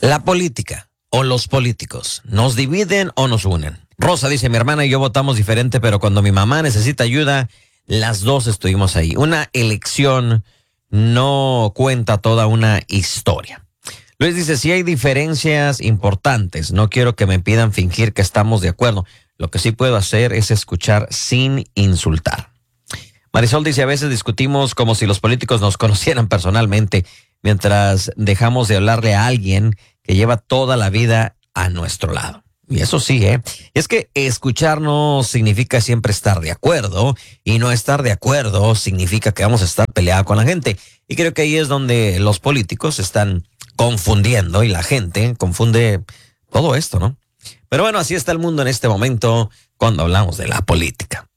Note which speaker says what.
Speaker 1: La política o los políticos, ¿nos dividen o nos unen? Rosa dice, mi hermana y yo votamos diferente, pero cuando mi mamá necesita ayuda, las dos estuvimos ahí. Una elección no cuenta toda una historia. Luis dice, si hay diferencias importantes, no quiero que me pidan fingir que estamos de acuerdo. Lo que sí puedo hacer es escuchar sin insultar. Marisol dice, a veces discutimos como si los políticos nos conocieran personalmente, mientras dejamos de hablarle a alguien que lleva toda la vida a nuestro lado. Y eso sí, es que escuchar no significa siempre estar de acuerdo, y no estar de acuerdo significa que vamos a estar peleados con la gente. Y creo que ahí es donde los políticos están confundiendo y la gente confunde todo esto, ¿no? Pero bueno, así está el mundo en este momento cuando hablamos de la política.